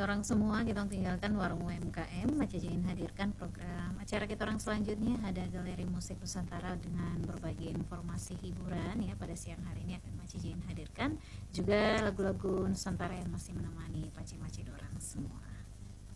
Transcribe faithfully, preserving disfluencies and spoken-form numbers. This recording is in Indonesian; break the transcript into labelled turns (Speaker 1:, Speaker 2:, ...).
Speaker 1: orang semua, kita tinggalkan warung U M K M. Macijain hadirkan program acara kita orang selanjutnya, ada galeri musik Nusantara dengan berbagai informasi hiburan ya. Pada siang hari ini akan Macijain hadirkan juga lagu-lagu Nusantara yang masih menemani paci-paci orang semua.